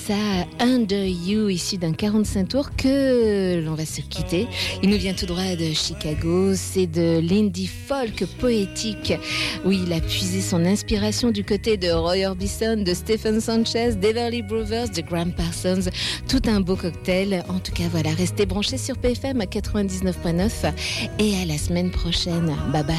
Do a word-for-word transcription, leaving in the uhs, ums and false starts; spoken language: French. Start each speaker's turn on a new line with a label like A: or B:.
A: Ça, Under You, issu d'un quarante-cinq tours que l'on va se quitter. Il nous vient tout droit de Chicago, c'est de l'indie folk poétique où il a puisé son inspiration du côté de Roy Orbison, de Stephen Sanchez, d'Everly Brothers, de Graham Parsons, tout un beau cocktail. En tout cas voilà, restez branchés sur P F M à quatre-vingt-dix-neuf virgule neuf et à la semaine prochaine. Bye bye.